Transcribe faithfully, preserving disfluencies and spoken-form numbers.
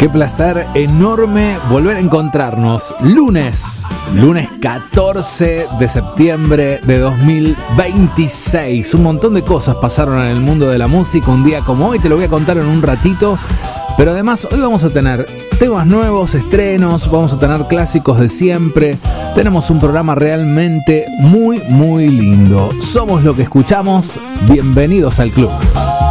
Qué placer enorme volver a encontrarnos. Lunes, lunes catorce de septiembre de dos mil veintiséis. Un montón de cosas pasaron en el mundo de la música un día como hoy. Te lo voy a contar en un ratito. Pero además hoy vamos a tener temas nuevos, estrenos, vamos a tener clásicos de siempre. Tenemos un programa realmente muy, muy lindo. Somos lo que escuchamos. Bienvenidos al club.